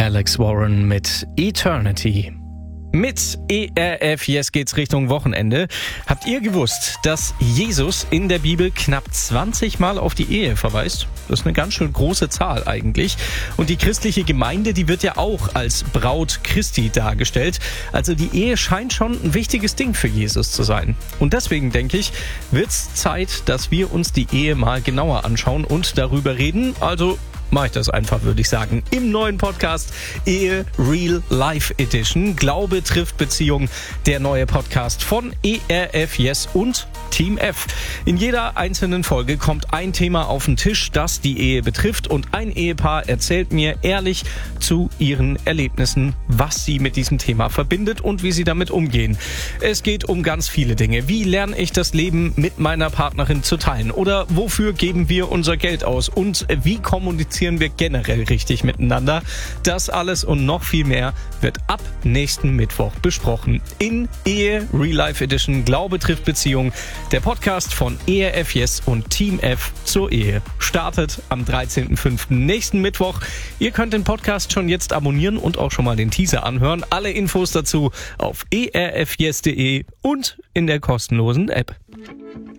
Alex Warren mit Eternity. Mit ERF Yes geht's Richtung Wochenende. Habt ihr gewusst, dass Jesus in der Bibel knapp 20 Mal auf die Ehe verweist? Das ist eine ganz schön große Zahl eigentlich. Und die christliche Gemeinde, die wird ja auch als Braut Christi dargestellt. Also die Ehe scheint schon ein wichtiges Ding für Jesus zu sein. Und deswegen denke ich, wird's Zeit, dass wir uns die Ehe mal genauer anschauen und darüber reden. Also mache ich das einfach, würde ich sagen. Im neuen Podcast Ehe Real Life Edition. Glaube trifft Beziehung. Der neue Podcast von ERF Yes und Team F. In jeder einzelnen Folge kommt ein Thema auf den Tisch, das die Ehe betrifft. Und ein Ehepaar erzählt mir ehrlich zu ihren Erlebnissen, was sie mit diesem Thema verbindet und wie sie damit umgehen. Es geht um ganz viele Dinge. Wie lerne ich das Leben mit meiner Partnerin zu teilen? Oder wofür geben wir unser Geld aus? Und wie kommunizieren wir generell richtig miteinander? Das alles und noch viel mehr wird ab nächsten Mittwoch besprochen. In Ehe Real Life Edition Glaube trifft Beziehung. Der Podcast von ERF Yes und Team F zur Ehe. Startet am 13.05. nächsten Mittwoch. Ihr könnt den Podcast schon jetzt abonnieren und auch schon mal den Teaser anhören. Alle Infos dazu auf erfyes.de und in der kostenlosen App.